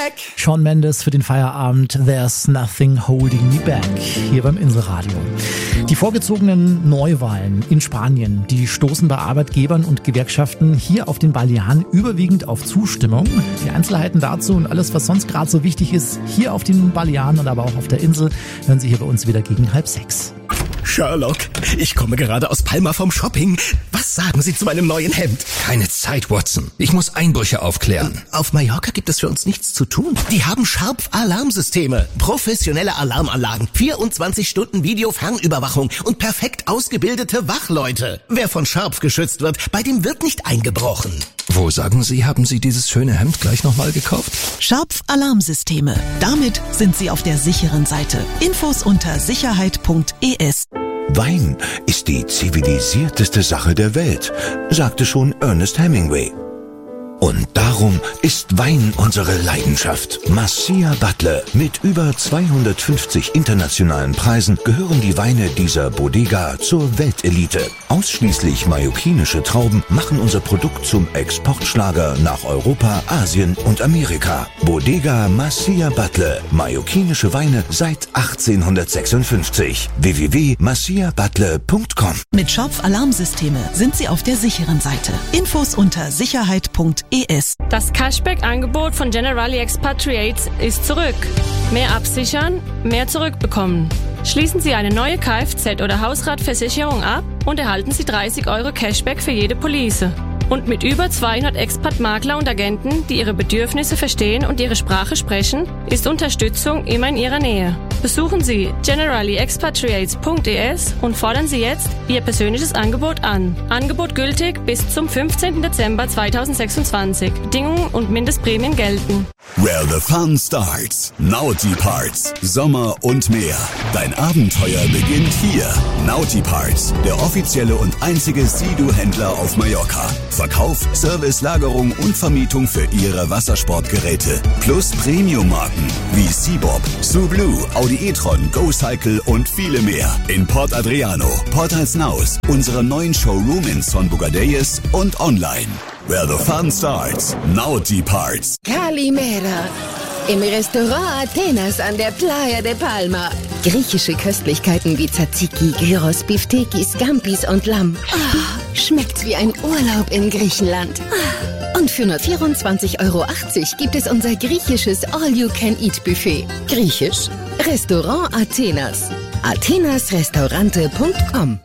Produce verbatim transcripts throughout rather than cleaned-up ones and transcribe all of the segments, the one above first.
back. Shawn Mendes für den Feierabend. There's nothing holding me back. Hier beim Inselradio. Die vorgezogenen Neuwahlen in Spanien, die stoßen bei Arbeitgebern und Gewerkschaften hier auf den Balearen überwiegend auf Zustimmung. Die Einzelheiten dazu und alles, was sonst gerade so wichtig ist, hier auf den Balearen und aber auch auf der Insel, hören Sie hier bei uns wieder gegen halb sechs. Sherlock, ich komme gerade aus Palma vom Shopping. Was sagen Sie zu meinem neuen Hemd? Keine Zeit, Watson. Ich muss Einbrüche aufklären. Auf Mallorca gibt es für uns nichts zu tun. Die haben Sharp-Alarmsysteme, professionelle Alarmanlagen, vierundzwanzig Stunden Videofernüberwachung und perfekt ausgebildete Wachleute. Wer von Sharp geschützt wird, bei dem wird nicht eingebrochen. Wo, sagen Sie, haben Sie dieses schöne Hemd gleich nochmal gekauft? Sharp-Alarmsysteme. Damit sind Sie auf der sicheren Seite. Infos unter sicherheit punkt e s. Wein ist die zivilisierteste Sache der Welt, sagte schon Ernest Hemingway. Und darum ist Wein unsere Leidenschaft. Macia Butler. Mit über zweihundertfünfzig internationalen Preisen gehören die Weine dieser Bodega zur Weltelite. Ausschließlich mallorquinische Trauben machen unser Produkt zum Exportschlager nach Europa, Asien und Amerika. Bodega Macia Butler. Mallorquinische Weine seit achtzehnhundertsechsundfünfzig. w w w punkt macia butler punkt com. Mit Sharp-Alarmsysteme sind Sie auf der sicheren Seite. Infos unter sicherheit punkt e s. Das Cashback-Angebot von Generali Expatriates ist zurück. Mehr absichern, mehr zurückbekommen. Schließen Sie eine neue Kfz- oder Hausratversicherung ab und erhalten Sie dreißig Euro Cashback für jede Police. Und mit über zweihundert Expat-Makler und Agenten, die Ihre Bedürfnisse verstehen und Ihre Sprache sprechen, ist Unterstützung immer in Ihrer Nähe. Besuchen Sie generali expatriates punkt e s und fordern Sie jetzt Ihr persönliches Angebot an. Angebot gültig bis zum fünfzehnten Dezember zweitausendsechsundzwanzig. Bedingungen und Mindestprämien gelten. Where the fun starts. Naughty Parts. Sommer und mehr. Dein Abenteuer beginnt hier. Naughty Parts, der offizielle und einzige Sea-Doo-Händler auf Mallorca. Verkauf, Service, Lagerung und Vermietung für Ihre Wassersportgeräte. Plus Premium-Marken wie Seabob, Sublue, Audi e-tron, GoCycle und viele mehr. In Port Adriano, Port Alsnaus, unserem neuen Showroom in Son Bugadeyes und online. Where the fun starts. Naughty Parts. Kalimera. Im Restaurant Athenas an der Playa de Palma. Griechische Köstlichkeiten wie Tzatziki, Gyros, Biftekis, Scampis und Lamm. Oh, schmeckt wie ein Urlaub in Griechenland. Und für nur vierundzwanzig Euro achtzig gibt es unser griechisches All-You-Can-Eat-Buffet. Griechisch? Restaurant Athenas. athenasrestaurante punkt com.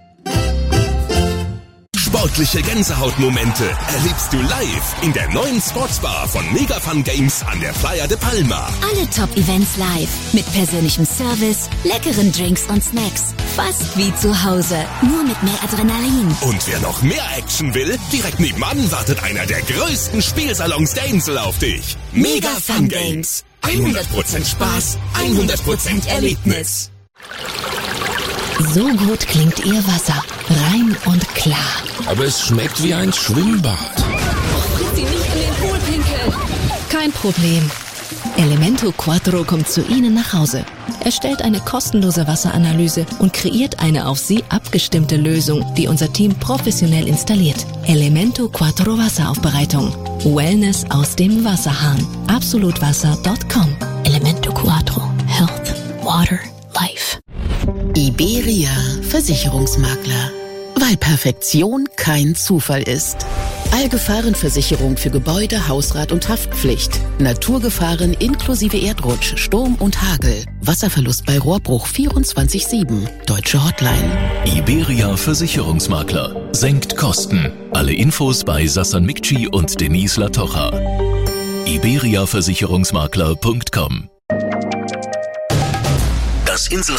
Sportliche Gänsehautmomente erlebst du live in der neuen Sportsbar von Mega Fun Games an der Playa de Palma. Alle Top-Events live mit persönlichem Service, leckeren Drinks und Snacks. Fast wie zu Hause, nur mit mehr Adrenalin. Und wer noch mehr Action will, direkt nebenan wartet einer der größten Spielsalons der Insel auf dich. Mega Fun Games. hundert Prozent Spaß, hundert Prozent Erlebnis. So gut klingt Ihr Wasser. Rein und klar. Aber es schmeckt wie ein Schwimmbad. Lass Sie nicht in den Pool pinkeln. Kein Problem. Elemento Quattro kommt zu Ihnen nach Hause. Er stellt eine kostenlose Wasseranalyse und kreiert eine auf Sie abgestimmte Lösung, die unser Team professionell installiert. Elemento Quattro Wasseraufbereitung. Wellness aus dem Wasserhahn. absolutwasser punkt com. Elemento Quattro. Health. Water. Life. Iberia Versicherungsmakler. Weil Perfektion kein Zufall ist. Allgefahrenversicherung für Gebäude, Hausrat und Haftpflicht. Naturgefahren inklusive Erdrutsch, Sturm und Hagel. Wasserverlust bei Rohrbruch vierundzwanzig sieben. Deutsche Hotline. Iberia Versicherungsmakler. Senkt Kosten. Alle Infos bei Sassan Mikci und Denise Latocha. iberia versicherungsmakler punkt com. Das Inselradio